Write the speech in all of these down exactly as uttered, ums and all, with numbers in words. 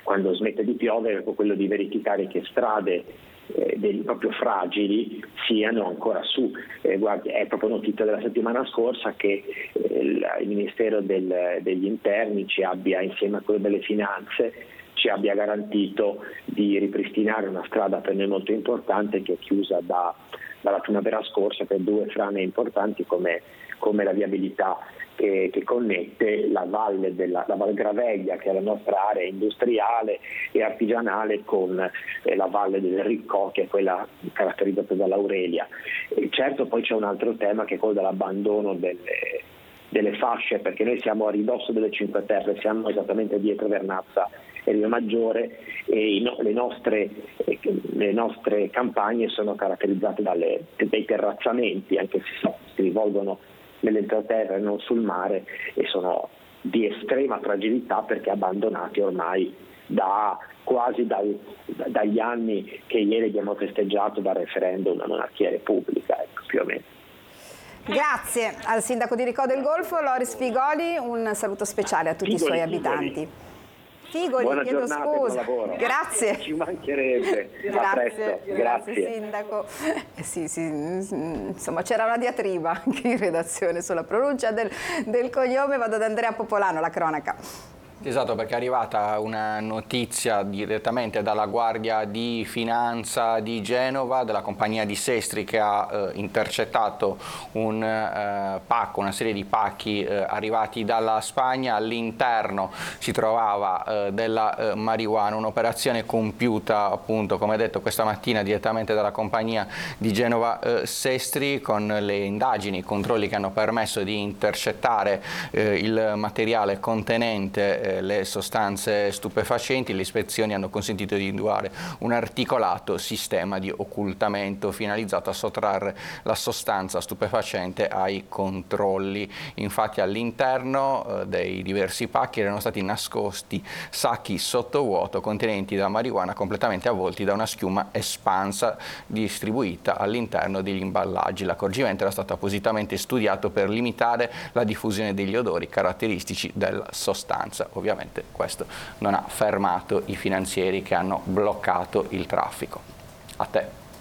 quando smette di piovere, è quello di verificare che strade eh, dei proprio fragili siano ancora su. Eh, guardi, è proprio notizia della settimana scorsa che eh, il, il Ministero del, degli Interni ci abbia, insieme a quello delle Finanze, ci abbia garantito di ripristinare una strada per noi molto importante che è chiusa da, dalla primavera scorsa per due frane importanti come, come la viabilità che, che connette la valle della la Val Graveglia, che è la nostra area industriale e artigianale, con eh, la valle del Riccò, che è quella caratterizzata dall'Aurelia. E certo, poi c'è un altro tema che è quello dell'abbandono delle, delle fasce, perché noi siamo a ridosso delle Cinque Terre, siamo esattamente dietro Vernazza e Rio Maggiore, e no, le, nostre, eh, le nostre campagne sono caratterizzate dalle, dai terrazzamenti, anche se si rivolgono nell'entroterra e non sul mare, e sono di estrema fragilità perché abbandonati ormai da quasi dal, dagli anni che ieri abbiamo festeggiato dal referendum a monarchia repubblica, ecco, più o meno. Grazie al sindaco di Ricò del Golfo, Loris Figoli, un saluto speciale a tutti Figoli, i suoi abitanti. Figoli. Figoli, buona chiedo giornata scusa. E buon lavoro. Grazie. Ci mancherebbe. Grazie, grazie, grazie sindaco. Eh sì, sì, insomma c'era una diatriba anche in redazione sulla pronuncia del, del cognome. Vado ad Andrea Popolano, la cronaca. Esatto, perché è arrivata una notizia direttamente dalla Guardia di Finanza di Genova, della compagnia di Sestri, che ha eh, intercettato un eh, pacco, una serie di pacchi eh, arrivati dalla Spagna. All'interno si trovava eh, della eh, marijuana, un'operazione compiuta appunto, come detto, questa mattina direttamente dalla compagnia di Genova eh, Sestri, con le indagini, i controlli che hanno permesso di intercettare eh, il materiale contenente eh, le sostanze stupefacenti. Le ispezioni hanno consentito di individuare un articolato sistema di occultamento finalizzato a sottrarre la sostanza stupefacente ai controlli. Infatti all'interno eh, dei diversi pacchi erano stati nascosti sacchi sottovuoto contenenti da marijuana completamente avvolti da una schiuma espansa distribuita all'interno degli imballaggi. L'accorgimento era stato appositamente studiato per limitare la diffusione degli odori caratteristici della sostanza. Ovviamente questo non ha fermato i finanzieri che hanno bloccato il traffico. A te.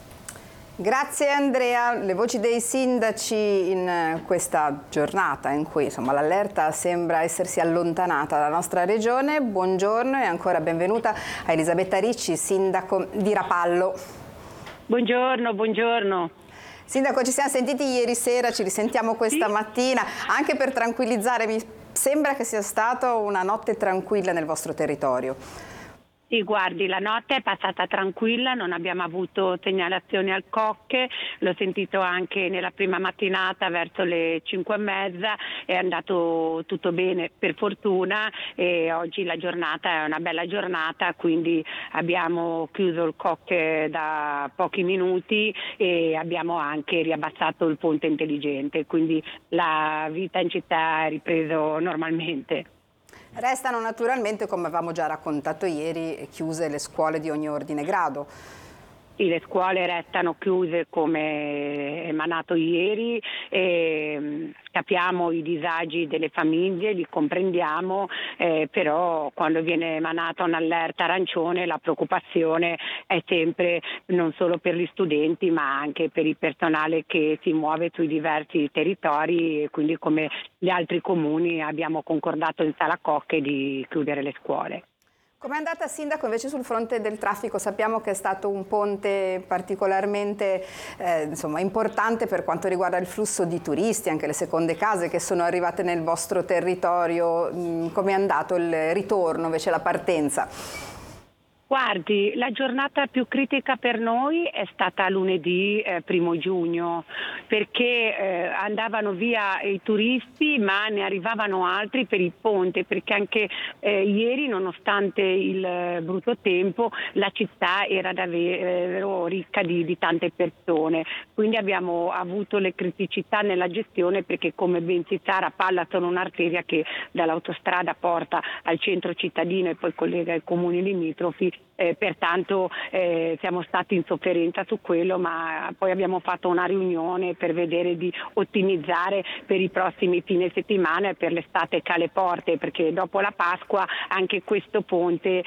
Grazie Andrea. Le voci dei sindaci in questa giornata in cui l'allerta sembra essersi allontanata dalla nostra regione. Buongiorno e ancora benvenuta a Elisabetta Ricci, sindaco di Rapallo. Buongiorno, buongiorno. Sindaco, ci siamo sentiti ieri sera, ci risentiamo questa sì. mattina, anche per tranquillizzare. Mi sembra che sia stata una notte tranquilla nel vostro territorio. Sì, guardi, la notte è passata tranquilla, non abbiamo avuto segnalazioni al cocche, l'ho sentito anche nella prima mattinata verso le cinque e mezza, è andato tutto bene per fortuna, e oggi la giornata è una bella giornata, quindi abbiamo chiuso il cocche da pochi minuti e abbiamo anche riabbassato il ponte intelligente, quindi la vita in città è ripreso normalmente. Restano naturalmente, come avevamo già raccontato ieri, chiuse le scuole di ogni ordine e grado. Sì, le scuole restano chiuse come emanato ieri, e capiamo i disagi delle famiglie, li comprendiamo, eh, però quando viene emanata un'allerta arancione la preoccupazione è sempre non solo per gli studenti ma anche per il personale che si muove sui diversi territori, e quindi come gli altri comuni abbiamo concordato in Sala Cocche di chiudere le scuole. Com'è andata, sindaco, invece sul fronte del traffico? Sappiamo che è stato un ponte particolarmente eh, insomma, importante per quanto riguarda il flusso di turisti, anche le seconde case che sono arrivate nel vostro territorio. Com'è andato il ritorno, invece la partenza? Guardi, la giornata più critica per noi è stata lunedì eh, primo giugno, perché eh, andavano via i turisti ma ne arrivavano altri per il ponte, perché anche eh, ieri, nonostante il eh, brutto tempo, la città era davvero ricca di, di tante persone, quindi abbiamo avuto le criticità nella gestione, perché come ben si sa Rapalla sono un'arteria che dall'autostrada porta al centro cittadino e poi collega i comuni limitrofi. Eh, pertanto eh, siamo stati in sofferenza su quello, ma poi abbiamo fatto una riunione per vedere di ottimizzare per i prossimi fine settimana e per l'estate che ha le porte, perché dopo la Pasqua anche questo ponte